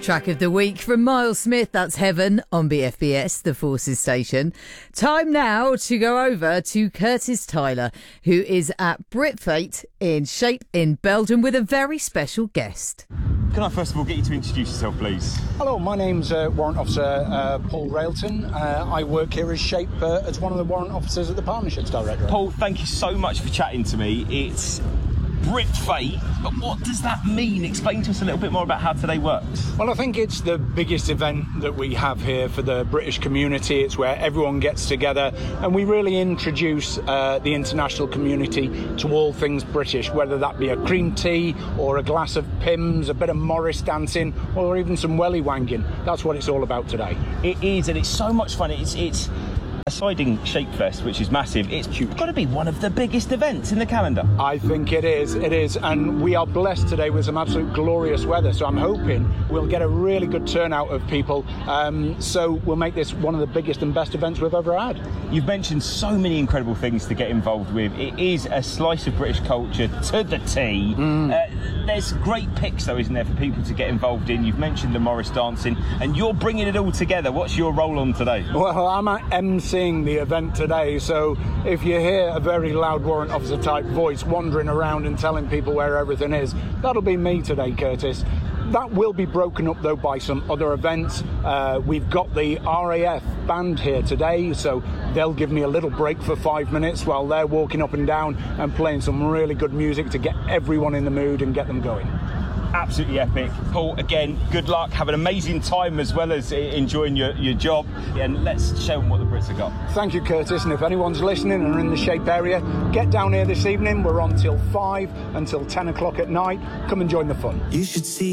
Track of the week from Miles Smith, that's Heaven on BFBS, the Forces station. Time now to go over to Curtis Tyler, who is at BritFate in Shape in Belgium with a very special guest. Can I first of all get you to introduce yourself, please? Hello, my name's Warrant Officer Paul Railton. I work here as Shape as one of the Warrant Officers at the Partnerships Directorate. Paul, thank you so much for chatting to me. It's BritFate, but what does that mean? Explain to us a little bit more about how today works. Well, I think it's the biggest event that we have here for the British community. It's where everyone gets together and we really introduce the international community to all things British, whether that be a cream tea or a glass of Pimm's, a bit of Morris dancing, or even some welly wanking. That's what it's all about today. It is, and it's so much fun. It's siding Shapefest, which is massive. It's got to be one of the biggest events in the calendar. I think it is, and we are blessed today with some absolute glorious weather, so I'm hoping we'll get a really good turnout of people, so we'll make this one of the biggest and best events we've ever had. You've mentioned so many incredible things to get involved with. It is a slice of British culture to the T. There's great picks, though, isn't there, for people to get involved in? You've mentioned the Morris dancing, and you're bringing it all together. What's your role on today? Well, I'm emceeing the event today, so if you hear a very loud Warrant Officer type voice wandering around and telling people where everything is, that'll be me today, Curtis. That will be broken up, though, by some other events. We've got the RAF band here today, so they'll give me a little break for 5 minutes while they're walking up and down and playing some really good music to get everyone in the mood and get them going. Absolutely epic. Paul, again, good luck. Have an amazing time as well as enjoying your job. And let's show them what the Brits have got. Thank you, Curtis. And if anyone's listening and are in the Shape area, get down here this evening. We're on till 5 until 10 o'clock at night. Come and join the fun. You should see